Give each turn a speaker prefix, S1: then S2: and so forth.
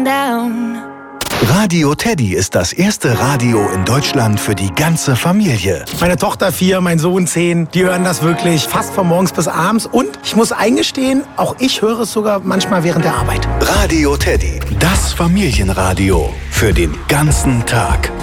S1: down.
S2: Radio Teddy ist das erste Radio in Deutschland für die ganze Familie.
S3: Meine Tochter 4, mein Sohn 10, die hören das wirklich fast von morgens bis abends. Und ich muss eingestehen, auch ich höre es sogar manchmal während der Arbeit.
S2: Radio Teddy, das Familienradio für den ganzen Tag.